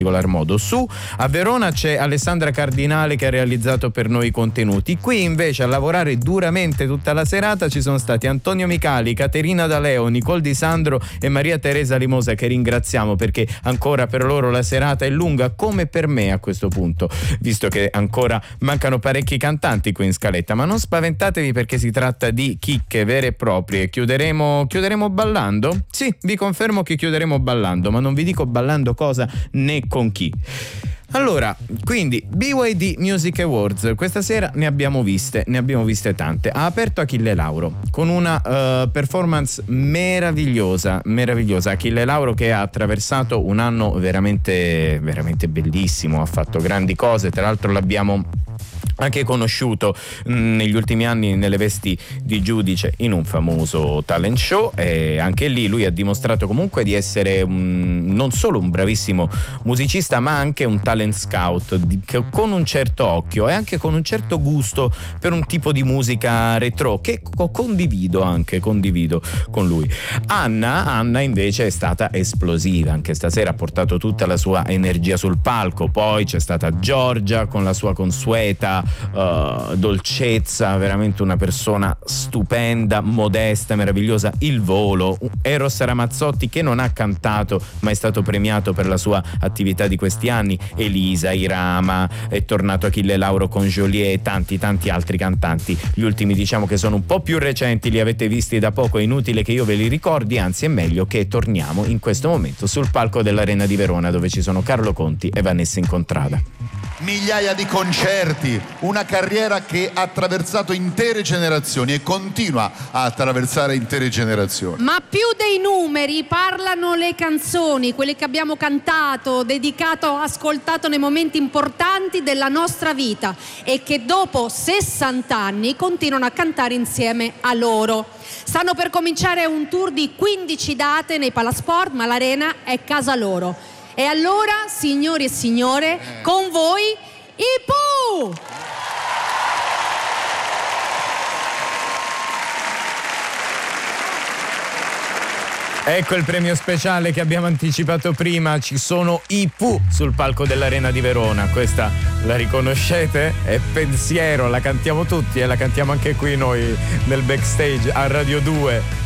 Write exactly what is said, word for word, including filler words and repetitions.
modo. Su a Verona c'è Alessandra Cardinale che ha realizzato per noi i contenuti. Qui invece a lavorare duramente tutta la serata ci sono stati Antonio Micali, Caterina D'Aleo, Nicole Di Sandro e Maria Teresa Limosa, che ringraziamo perché ancora per loro la serata è lunga come per me a questo punto, visto che ancora mancano parecchi cantanti qui in scaletta, ma non spaventatevi perché si tratta di chicche vere e proprie. Chiuderemo, chiuderemo ballando? Sì, vi confermo che chiuderemo ballando, ma non vi dico ballando cosa né con chi. Allora, quindi B Y D Music Awards, questa sera ne abbiamo viste, ne abbiamo viste tante. Ha aperto Achille Lauro con una uh, performance meravigliosa, meravigliosa. Achille Lauro che ha attraversato un anno veramente, veramente bellissimo, ha fatto grandi cose, tra l'altro l'abbiamo anche conosciuto mh, negli ultimi anni nelle vesti di giudice in un famoso talent show, e anche lì lui ha dimostrato comunque di essere um, non solo un bravissimo musicista ma anche un talent scout di, che, con un certo occhio e anche con un certo gusto per un tipo di musica retro che co- condivido anche condivido con lui. Anna Anna invece è stata esplosiva, anche stasera ha portato tutta la sua energia sul palco. Poi c'è stata Giorgia con la sua consueta Uh, dolcezza, veramente una persona stupenda, modesta, meravigliosa. Il Volo, Eros Ramazzotti che non ha cantato ma è stato premiato per la sua attività di questi anni, Elisa, Irama, è tornato Achille Lauro con Joliet e tanti tanti altri cantanti. Gli ultimi diciamo che sono un po' più recenti, li avete visti da poco, è inutile che io ve li ricordi, anzi è meglio che torniamo in questo momento sul palco dell'Arena di Verona dove ci sono Carlo Conti e Vanessa Incontrada. Migliaia di concerti, una carriera che ha attraversato intere generazioni e continua a attraversare intere generazioni. Ma più dei numeri parlano le canzoni, quelle che abbiamo cantato, dedicato, ascoltato nei momenti importanti della nostra vita e che dopo sessanta anni continuano a cantare insieme a loro. Stanno per cominciare un tour di quindici date nei Palasport, ma l'Arena è casa loro. E allora, signori e signore, con voi i Pooh! Ecco il premio speciale che abbiamo anticipato prima, ci sono i Pooh sul palco dell'Arena di Verona. Questa la riconoscete? È Pensiero, la cantiamo tutti e la cantiamo anche qui noi nel backstage a Radio due.